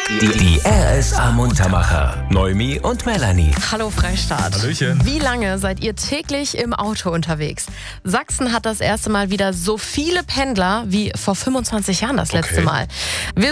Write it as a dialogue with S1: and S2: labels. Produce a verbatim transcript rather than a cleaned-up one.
S1: Die, die R S A Muntermacher. Noemi und Melanie.
S2: Hallo Freistaat.
S3: Hallöchen.
S2: Wie lange seid ihr täglich im Auto unterwegs? Sachsen hat das erste Mal wieder so viele Pendler wie vor fünfundzwanzig Jahren das letzte
S3: Okay.
S2: Mal. Wir